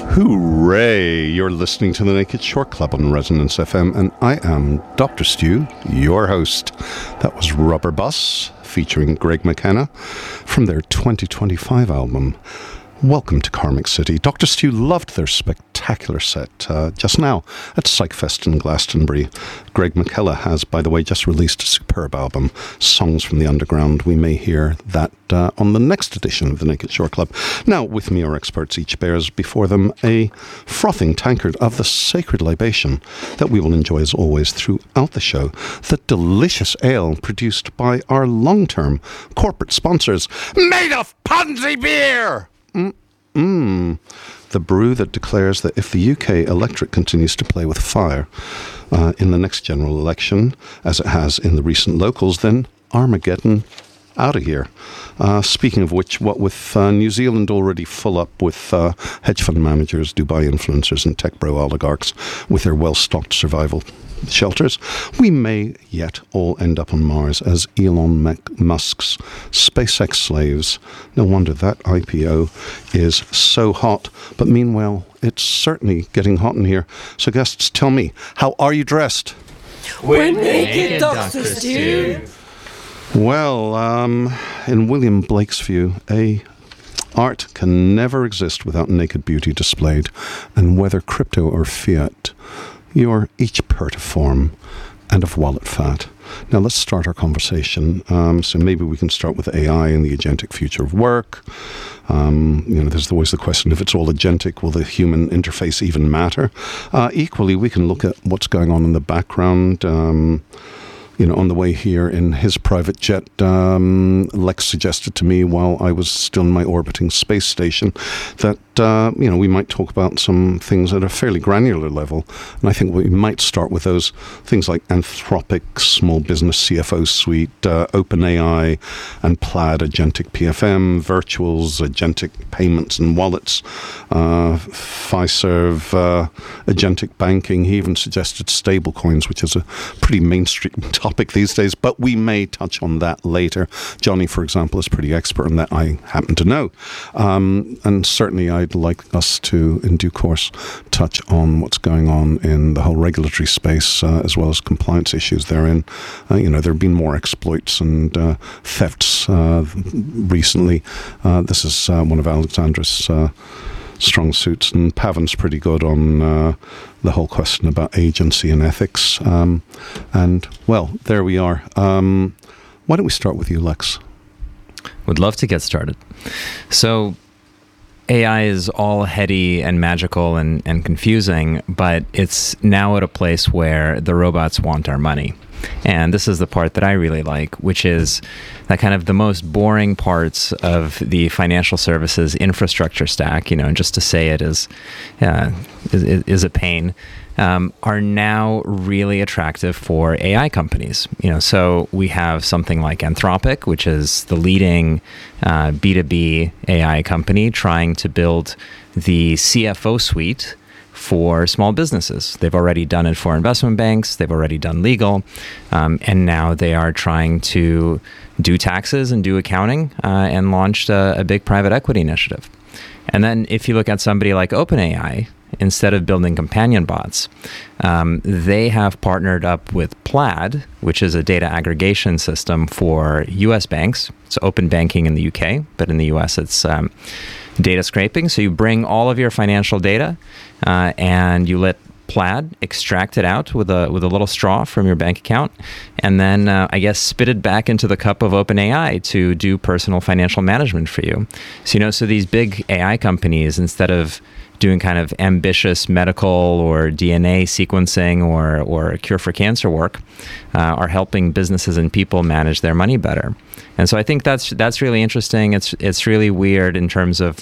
Hooray! You're listening to the Naked Short Club on Resonance FM, and I am Dr. Stu, your host. That was Rubber Bus, featuring Greg McKenna, from their 2025 album, Welcome to Karmic City. Dr. Stu loved their spectacular set just now at Psychfest in Glastonbury. Greg McKenna has, by the way, just released a superb album, Songs from the Underground. We may hear that on the next edition of the Naked Short Club. Now, with me, our experts each bears before them a frothing tankard of the sacred libation that we will enjoy, as always, throughout the show. The delicious ale produced by our long-term corporate sponsors, Made of Ponzi Beer! The brew that declares that if the UK electorate continues to play with fire in the next general election, as it has in the recent locals, then Armageddon out of here. Speaking of which, what with New Zealand already full up with hedge fund managers, Dubai influencers, and tech bro oligarchs with their well-stocked survival shelters, we may yet all end up on Mars as Elon Musk's SpaceX slaves. No wonder that IPO is so hot. But meanwhile, it's certainly getting hot in here. So guests, tell me, how are you dressed? We're naked, Dr. Stu. Well, in William Blake's view, art can never exist without naked beauty displayed, and whether crypto or fiat, you're each part of form and of wallet fat. Now let's start our conversation. So maybe we can start with AI and the agentic future of work. There's always the question, if it's all agentic, will the human interface even matter? Equally, we can look at what's going on in the background. On the way here in his private jet, Lex suggested to me while I was still in my orbiting space station that, we might talk about some things at a fairly granular level. And I think we might start with those things like Anthropic, Small Business CFO Suite, OpenAI, and Plaid Agentic PFM, Virtuals, Agentic Payments and Wallets, Fiserv, Agentic Banking. He even suggested stablecoins, which is a pretty mainstream topic these days, but we may touch on that later. Johnny, for example, is pretty expert on that, I happen to know. And certainly I'd like us to, in due course, touch on what's going on in the whole regulatory space, as well as compliance issues therein. There have been more exploits and thefts recently. This is one of Alexandra's strong suits, and Pavan's pretty good on the whole question about agency and ethics. Well, there we are. Why don't we start with you, Lex? Would love to get started. So AI is all heady and magical and confusing, but it's now at a place where the robots want our money. And this is the part that I really like, which is that kind of the most boring parts of the financial services infrastructure stack, and just to say it is a pain, are now really attractive for AI companies. So we have something like Anthropic, which is the leading B2B AI company trying to build the CFO suite for small businesses. They've already done it for investment banks. They've already done legal. And now they are trying to do taxes and do accounting and launched a big private equity initiative. And then if you look at somebody like OpenAI, instead of building companion bots, they have partnered up with Plaid, which is a data aggregation system for US banks. It's open banking in the UK, but in the US it's data scraping. So you bring all of your financial data and you let Plaid extract it out with a little straw from your bank account, and then spit it back into the cup of OpenAI to do personal financial management for you. So these big AI companies, instead of doing kind of ambitious medical or DNA sequencing or cure for cancer work, are helping businesses and people manage their money better. And so I think that's really interesting. It's really weird in terms of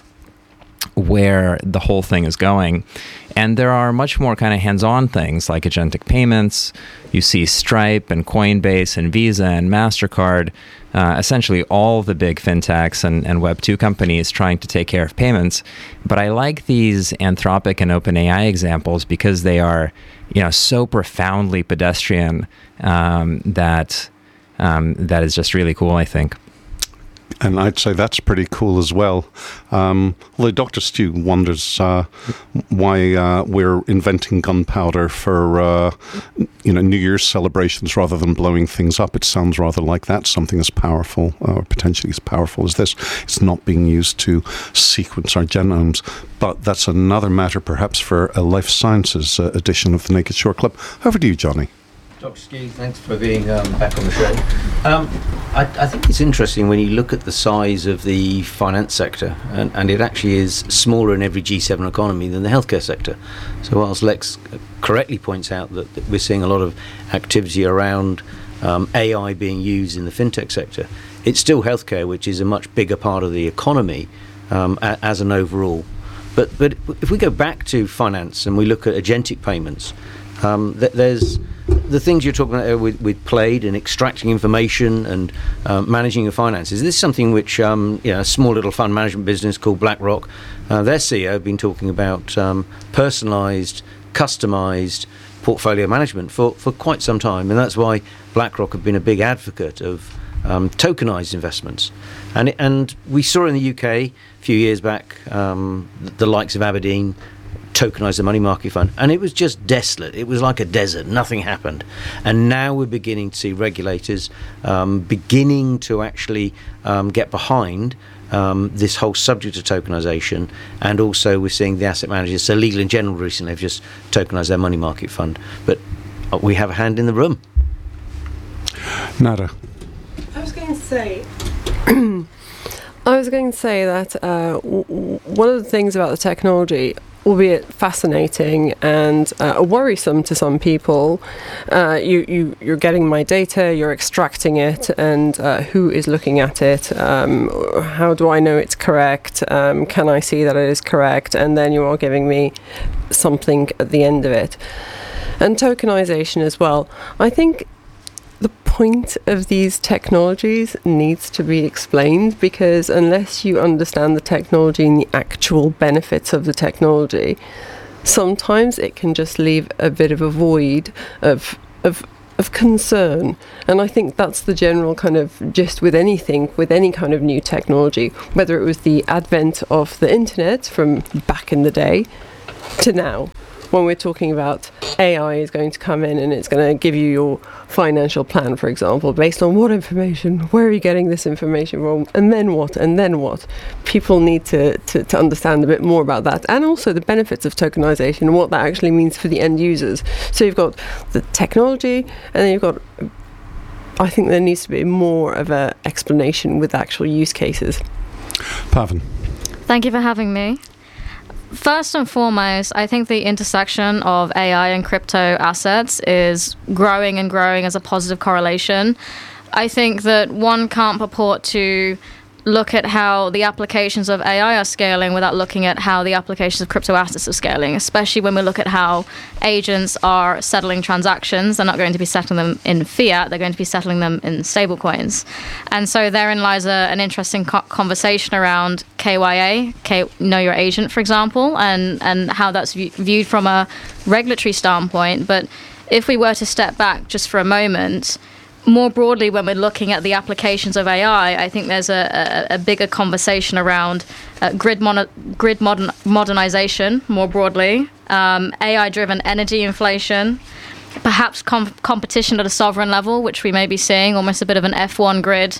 where the whole thing is going. And there are much more kind of hands-on things like agentic payments. You see Stripe and Coinbase and Visa and MasterCard, essentially all the big fintechs and Web2 companies trying to take care of payments. But I like these Anthropic and OpenAI examples because they are, so profoundly pedestrian that is just really cool, I think. And I'd say that's pretty cool as well. Although Dr. Stu wonders why we're inventing gunpowder for New Year's celebrations rather than blowing things up. It sounds rather like that's something as powerful, or potentially as powerful as this. It's not being used to sequence our genomes. But that's another matter perhaps for a Life Sciences edition of the Naked Short Club. Over to you, Johnny. Dr. Ski, thanks for being back on the show. I think it's interesting when you look at the size of the finance sector, and it actually is smaller in every G7 economy than the healthcare sector. So whilst Lex correctly points out that we're seeing a lot of activity around AI being used in the fintech sector, it's still healthcare, which is a much bigger part of the economy as an overall. But if we go back to finance and we look at agentic payments, there's the things you're talking about with Plaid and extracting information and managing your finances. This is something which a small little fund management business called BlackRock, their CEO have been talking about personalised, customised portfolio management for quite some time, and that's why BlackRock have been a big advocate of tokenised investments. And we saw in the UK a few years back the likes of Aberdeen tokenise the money market fund, and it was just desolate. It was like a desert. Nothing happened. And now we're beginning to see regulators beginning to actually get behind this whole subject of tokenisation, and also we're seeing the asset managers, so Legal & General recently have just tokenised their money market fund. But we have a hand in the room. Nada. I was going to say that one of the things about the technology, albeit fascinating and worrisome to some people, you're getting my data, you're extracting it, and who is looking at it? How do I know it's correct? Can I see that it is correct? And then you are giving me something at the end of it. And tokenization as well. I think the point of these technologies needs to be explained, because unless you understand the technology and the actual benefits of the technology, sometimes it can just leave a bit of a void of concern. And I think that's the general kind of gist with anything, with any kind of new technology, whether it was the advent of the internet from back in the day to now, when we're talking about AI is going to come in and it's going to give you your financial plan, for example, based on what information, where are you getting this information from, and then what, and then what. People need to understand a bit more about that, and also the benefits of tokenization and what that actually means for the end users. So you've got the technology, and then you've got, I think there needs to be more of an explanation with actual use cases. Pavan. Thank you for having me. First and foremost, I think the intersection of AI and crypto assets is growing and growing as a positive correlation. I think that one can't purport to look at how the applications of AI are scaling without looking at how the applications of crypto assets are scaling, especially when we look at how agents are settling transactions. They're not going to be settling them in fiat, they're going to be settling them in stablecoins. And so therein lies an interesting conversation around KYA, know your agent, for example, and how that's viewed from a regulatory standpoint. But if we were to step back just for a moment, more broadly, when we're looking at the applications of AI, I think there's a bigger conversation around grid modernization more broadly, AI-driven energy inflation, perhaps competition at a sovereign level, which we may be seeing, almost a bit of an F1 grid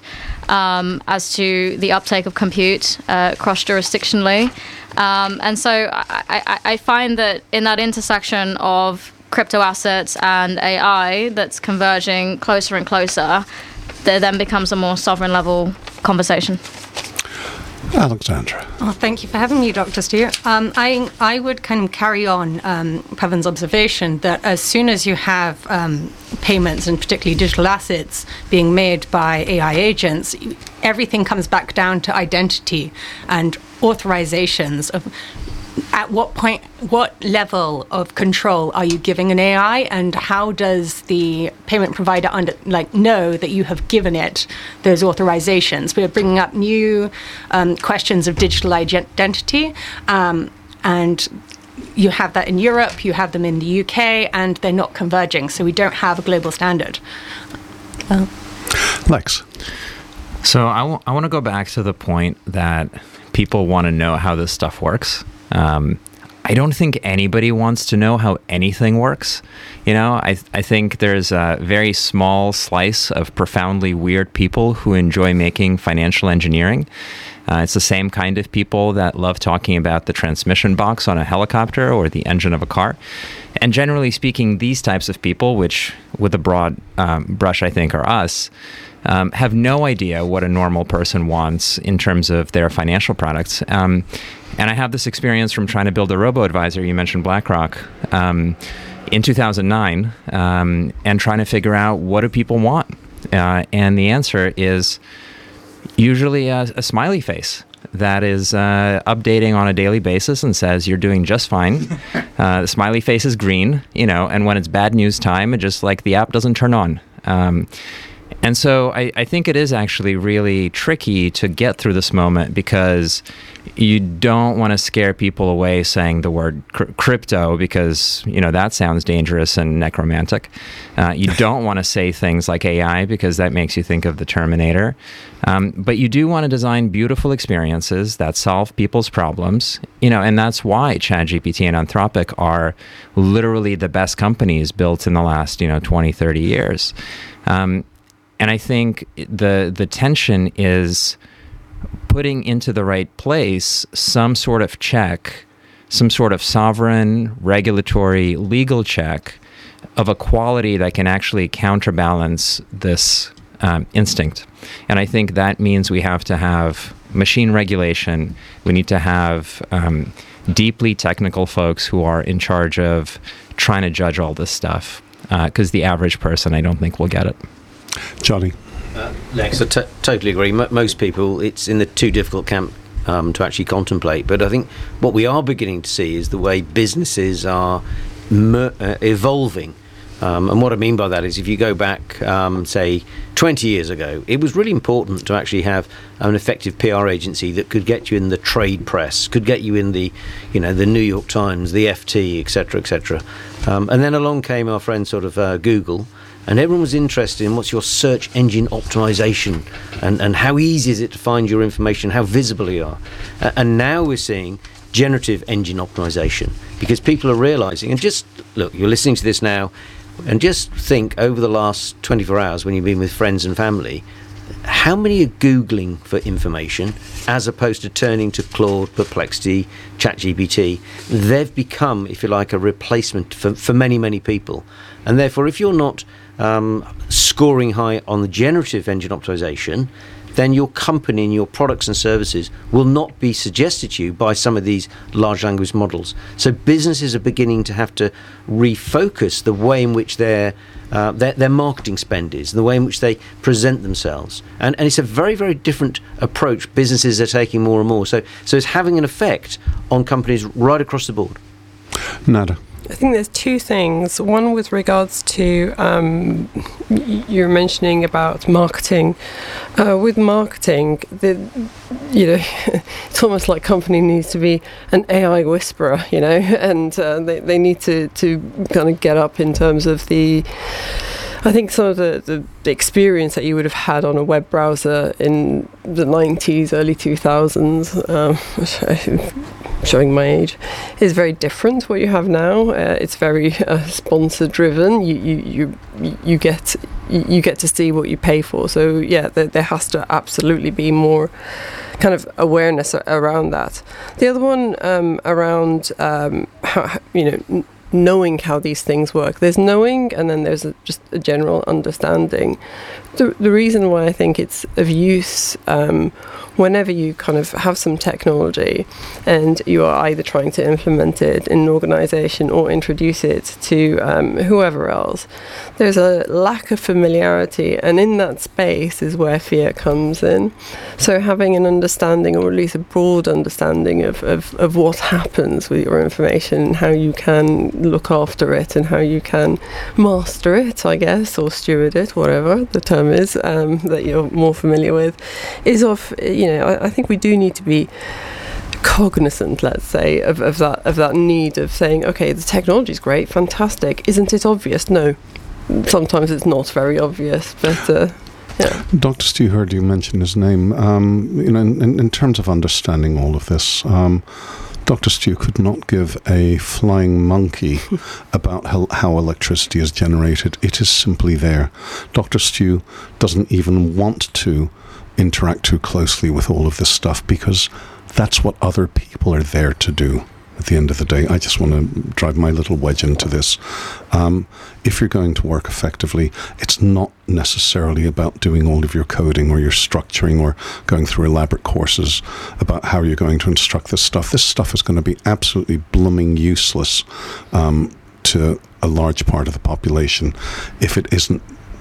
as to the uptake of compute cross-jurisdictionally. And so I find that in that intersection of crypto assets and AI that's converging closer and closer, there then becomes a more sovereign level conversation. Alexandra. Oh, thank you for having me, Dr. Stu. I would kind of carry on Pavan's observation that as soon as you have payments, and particularly digital assets, being made by AI agents, everything comes back down to identity and authorizations of at what point, what level of control are you giving an AI, and how does the payment provider know that you have given it those authorizations? We're bringing up new questions of digital identity, and you have that in Europe, you have them in the UK, and they're not converging, so we don't have a global standard. Lex. So I want to go back to the point that people want to know how this stuff works. I don't think anybody wants to know how anything works. I think there's a very small slice of profoundly weird people who enjoy making financial engineering. It's the same kind of people that love talking about the transmission box on a helicopter or the engine of a car. And generally speaking, these types of people, which with a broad brush I think are us, have no idea what a normal person wants in terms of their financial products. And I have this experience from trying to build a robo-advisor. You mentioned BlackRock in 2009 and trying to figure out what do people want. And the answer is usually a smiley face that is updating on a daily basis and says you're doing just fine. The smiley face is green, and when it's bad news time, it just like the app doesn't turn on. And so I think it is actually really tricky to get through this moment because you don't want to scare people away saying the word crypto because, that sounds dangerous and necromantic. You don't want to say things like AI because that makes you think of the Terminator. But you do want to design beautiful experiences that solve people's problems, and that's why ChatGPT and Anthropic are literally the best companies built in the last, 20, 30 years. And I think the tension is putting into the right place some sort of check, some sort of sovereign, regulatory, legal check of a quality that can actually counterbalance this instinct. And I think that means we have to have machine regulation. We need to have deeply technical folks who are in charge of trying to judge all this stuff, because the average person, I don't think, will get it. Johnny. Lex, I totally agree. Most people, it's in the too difficult camp to actually contemplate. But I think what we are beginning to see is the way businesses are evolving. And what I mean by that is if you go back, say, 20 years ago, it was really important to actually have an effective PR agency that could get you in the trade press, could get you in the, the New York Times, the FT, etc., etc. And then along came our friend sort of Google, and everyone was interested in what's your search engine optimization and how easy is it to find your information, how visible you are. And now we're seeing generative engine optimization because people are realizing, and just look, you're listening to this now, and just think over the last 24 hours when you've been with friends and family, how many are Googling for information as opposed to turning to Claude, Perplexity, ChatGPT? They've become, if you like, a replacement for many, many people. And therefore, if you're not scoring high on the generative engine optimization, then your company and your products and services will not be suggested to you by some of these large language models. So businesses are beginning to have to refocus the way in which their marketing spend is, the way in which they present themselves. And it's a very, very different approach businesses are taking more and more. So it's having an effect on companies right across the board. Nada. I think there's two things. One with regards to you're mentioning about marketing. With marketing, it's almost like company needs to be an AI whisperer, and they need to kind of get up in terms of I think some of the experience that you would have had on a web browser in the 90s, early 2000s, showing my age, is very different to what you have now. It's very sponsor driven. You get to see what you pay for. So yeah, there has to absolutely be more kind of awareness around that. The other one around how, knowing how these things work. There's knowing, and then there's just a general understanding. The reason why I think it's of use whenever you kind of have some technology and you are either trying to implement it in an organization or introduce it to whoever else, there's a lack of familiarity, and in that space is where fear comes in. So having an understanding, or at least a broad understanding of what happens with your information and how you can look after it and how you can master it, I guess, or steward it, whatever the term is that you're more familiar with, is I think we do need to be cognizant, let's say, of that need of saying, okay, the technology is great, fantastic. Isn't it obvious? No. Sometimes it's not very obvious, but Yeah. Dr. Stu heard you mention his name. In terms of understanding all of this, Dr. Stu could not give a flying monkey about how electricity is generated. It is simply there. Dr. Stu doesn't even want to interact too closely with all of this stuff because that's what other people are there to do. At the end of the day, I just want to drive my little wedge into this. If you're going to work effectively, it's not necessarily about doing all of your coding or your structuring or going through elaborate courses about how you're going to instruct this stuff. This stuff is going to be absolutely blooming useless to a large part of the population if it isn't.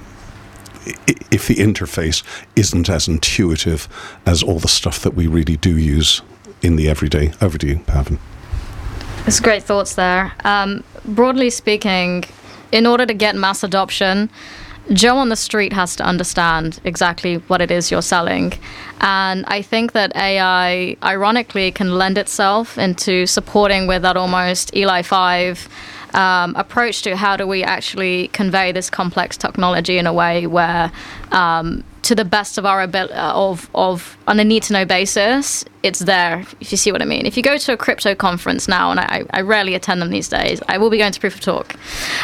If the interface isn't as intuitive as all the stuff that we really do use in the everyday. Over to you, Pavan. It's great thoughts there. Broadly speaking, in order to get mass adoption, Joe on the street has to understand exactly what it is you're selling. And I think that AI, ironically, can lend itself into supporting with that almost Eli 5 approach to how do we actually convey this complex technology in a way where to the best of our ability, on a need-to-know basis, it's there, if you see what I mean. If you go to a crypto conference now, and I rarely attend them these days, I will be going to Proof of Talk,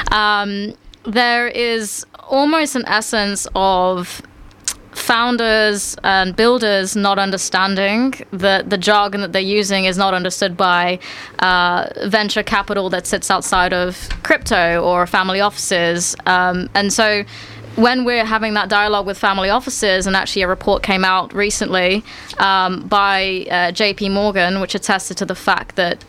there is almost an essence of founders and builders not understanding that the jargon that they're using is not understood by venture capital that sits outside of crypto or family offices. And so when we're having that dialogue with family offices, and actually a report came out recently by JP Morgan, which attested to the fact that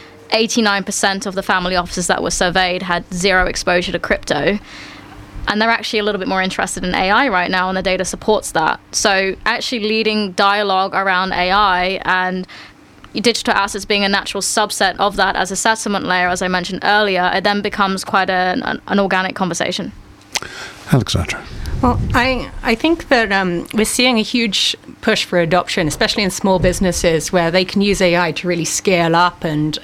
89% of the family offices that were surveyed had zero exposure to crypto. And they're actually a little bit more interested in AI right now, and the data supports that. So actually leading dialogue around AI and digital assets being a natural subset of that as a settlement layer, as I mentioned earlier, it then becomes quite an organic conversation. Alexandra. Well, I think that we're seeing a huge push for adoption, especially in small businesses where they can use AI to really scale up and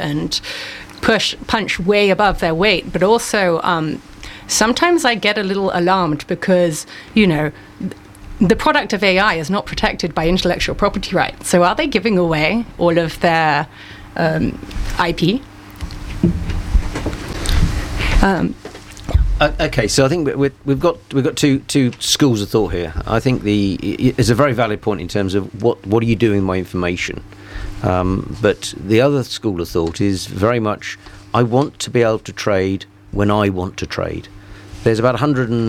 punch way above their weight. But also, sometimes I get a little alarmed because, the product of AI is not protected by intellectual property rights. So are they giving away all of their IP? Okay, so I think we've got two schools of thought here. I think it's a very valid point in terms of what are you doing with my information, but the other school of thought is very much I want to be able to trade when I want to trade. There's about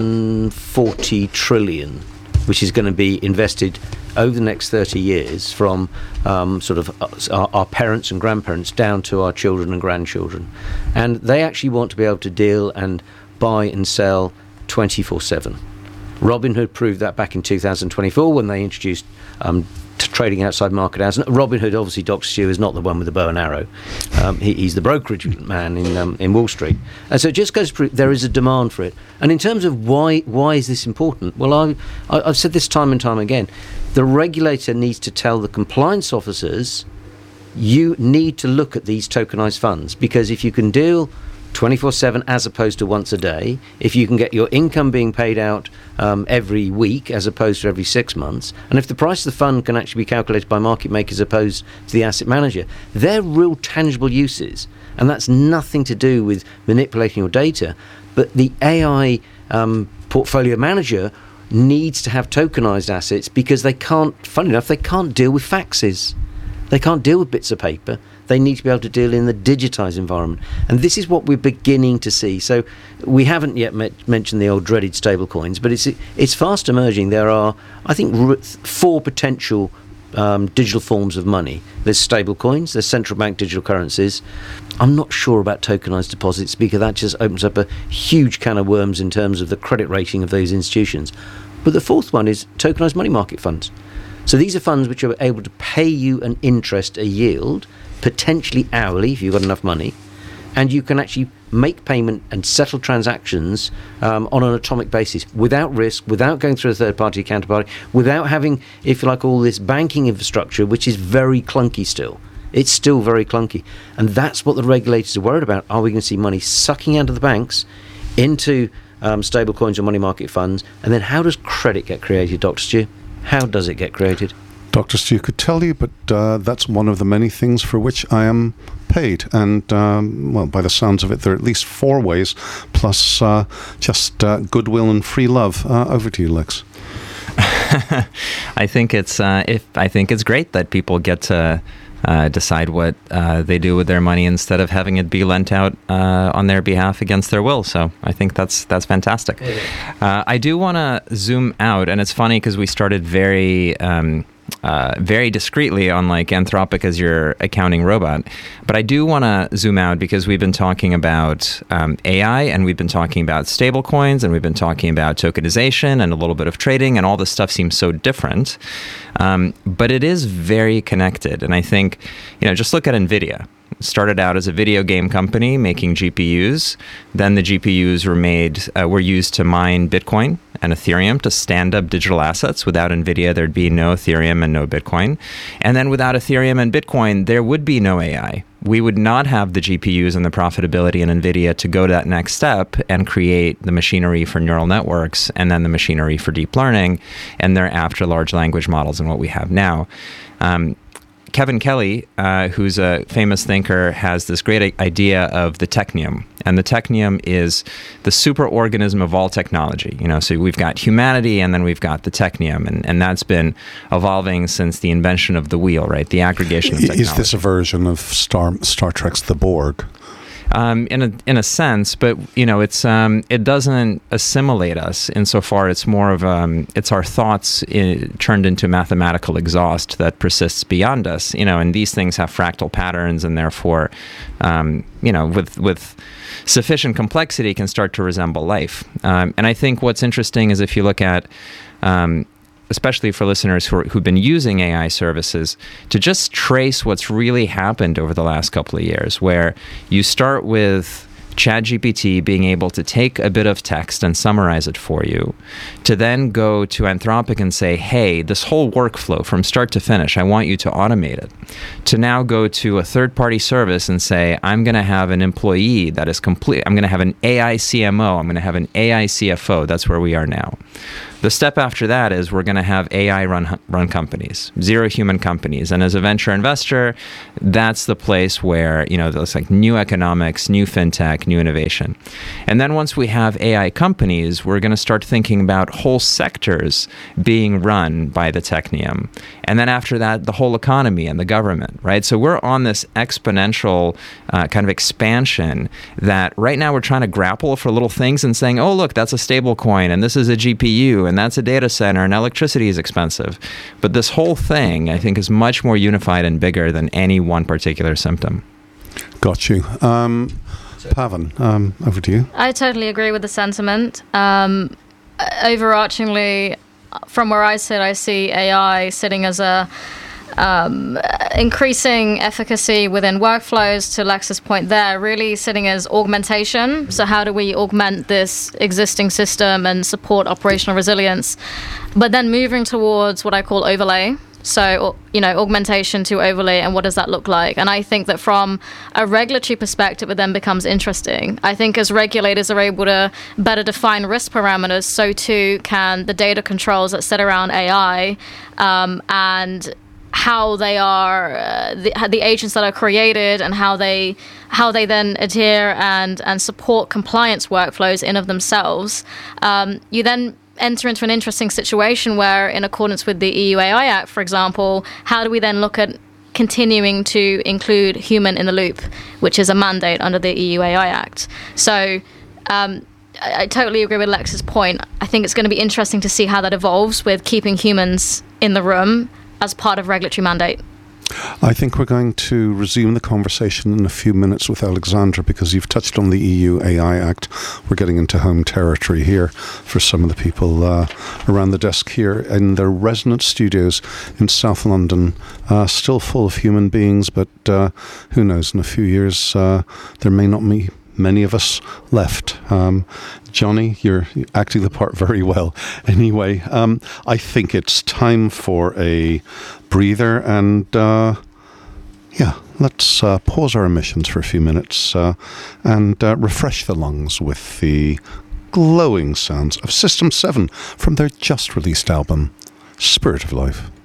140 trillion, which is going to be invested over the next 30 years from sort of our parents and grandparents down to our children and grandchildren, and they actually want to be able to deal and buy and sell 24/7. Robinhood proved that back in 2024 when they introduced trading outside market hours. Robinhood, obviously, Dr. Stu is not the one with the bow and arrow. He's the brokerage man in Wall Street. And so it just goes to prove there is a demand for it. And in terms of why is this important? Well, I've said this time and time again. The regulator needs to tell the compliance officers, you need to look at these tokenized funds, because if you can deal 24/7 as opposed to once a day, if you can get your income being paid out every week as opposed to every 6 months, and if the price of the fund can actually be calculated by market makers as opposed to the asset manager, they're real tangible uses. And that's nothing to do with manipulating your data. But the AI portfolio manager needs to have tokenized assets because they can't, funny enough, they can't deal with faxes. They can't deal with bits of paper. They need to be able to deal in the digitized environment. And this is what we're beginning to see. So we haven't yet mentioned the old dreaded stablecoins, but it's fast emerging. There are, I think, 4 potential digital forms of money. There's stablecoins, there's central bank digital currencies. I'm not sure about tokenized deposits because that just opens up a huge can of worms in terms of the credit rating of those institutions. But the 4th one is tokenized money market funds. So these are funds which are able to pay you an interest, a yield, potentially hourly if you've got enough money, and you can actually make payment and settle transactions on an atomic basis without risk, without going through a third-party counterparty, without having, if you like, all this banking infrastructure, which is very clunky still. It's still very clunky. And that's what the regulators are worried about. Are we going to see money sucking out of the banks into stable coins or money market funds. And then how does credit get created, Dr. Stu? How does it get created? Dr. Stu could tell you, but that's one of the many things for which I am paid. And, well, by the sounds of it, there are at least 4 ways, plus just goodwill and free love. Over to you, Lex. I think it's great that people get to decide what they do with their money instead of having it be lent out on their behalf against their will. So I think that's fantastic. I do want to zoom out, and it's funny because we started very discreetly on like Anthropic as your accounting robot. But I do want to zoom out because we've been talking about AI, and we've been talking about stable coins, and we've been talking about tokenization and a little bit of trading, and all this stuff seems so different. But it is very connected. And I think, just look at NVIDIA. It started out as a video game company making GPUs. Then the GPUs were used to mine Bitcoin and Ethereum to stand up digital assets. Without NVIDIA, there'd be no Ethereum and no Bitcoin. And then without Ethereum and Bitcoin, there would be no AI. We would not have the GPUs and the profitability in NVIDIA to go to that next step and create the machinery for neural networks and then the machinery for deep learning and thereafter large language models and what we have now. Kevin Kelly, who's a famous thinker, has this great idea of the technium. And the technium is the superorganism of all technology. So we've got humanity and then we've got the technium. And that's been evolving since the invention of the wheel, right? The aggregation of technology. Is this a version of Star Trek's The Borg? In a sense, but it doesn't assimilate us insofar it's more of it's our thoughts turned into mathematical exhaust that persists beyond us. And these things have fractal patterns, and therefore, with sufficient complexity, can start to resemble life. And I think what's interesting is if you look at especially for listeners who've been using AI services, to just trace what's really happened over the last couple of years, where you start with ChatGPT being able to take a bit of text and summarize it for you, to then go to Anthropic and say, hey, this whole workflow from start to finish, I want you to automate it, to now go to a third-party service and say, I'm going to have an employee that is complete, I'm going to have an AI CMO, I'm going to have an AI CFO. That's where we are now. The step after that is we're going to have AI run companies, zero human companies. And as a venture investor, that's the place where, it's like new economics, new fintech, new innovation. And then once we have AI companies, we're going to start thinking about whole sectors being run by the technium. And then after that, the whole economy and the government, right? So we're on this exponential kind of expansion that right now we're trying to grapple for little things and saying, oh, look, that's a stable coin and this is a GPU and that's a data center and electricity is expensive. But this whole thing, I think, is much more unified and bigger than any one particular symptom. Got you. Pavan, over to you. I totally agree with the sentiment. Overarchingly, from where I sit, I see AI sitting as a increasing efficacy within workflows, to Lex's point there, really sitting as augmentation. So how do we augment this existing system and support operational resilience? But then moving towards what I call overlay. So, augmentation to overlay, and what does that look like? And I think that from a regulatory perspective, it then becomes interesting. I think as regulators are able to better define risk parameters, so too can the data controls that sit around AI, and how they are, the agents that are created, and how they then adhere and support compliance workflows in of themselves. You then enter into an interesting situation where, in accordance with the EU AI Act, for example, how do we then look at continuing to include human in the loop, which is a mandate under the EU AI Act? So I totally agree with Lex's point. I think it's going to be interesting to see how that evolves with keeping humans in the room as part of regulatory mandate. I think we're going to resume the conversation in a few minutes with Alexandra, because you've touched on the EU AI Act. We're getting into home territory here for some of the people around the desk here in their resident studios in South London, still full of human beings, but who knows, in a few years there may not be many of us left. Johnny, you're acting the part very well. Anyway, I think it's time for a breather, and let's pause our emissions for a few minutes and refresh the lungs with the glowing sounds of System 7 from their just released album, Spirit of Life.